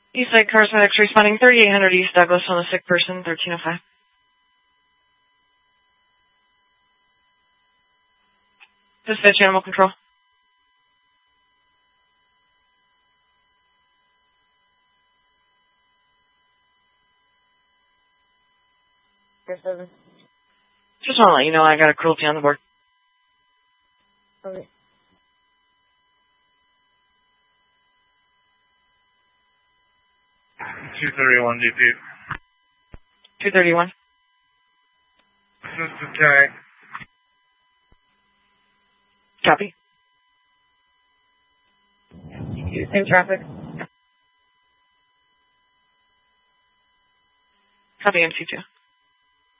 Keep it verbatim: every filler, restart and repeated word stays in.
Eastside Cosmetics responding thirty-eight hundred East Douglas on a sick person, thirteen oh five. Dispatch Animal Control. seven. Just want to let you know I got a cruelty on the board. Okay. two thirty-one D P. two thirty-one. Assistant tank. Copy. Same traffic. Copy M C two.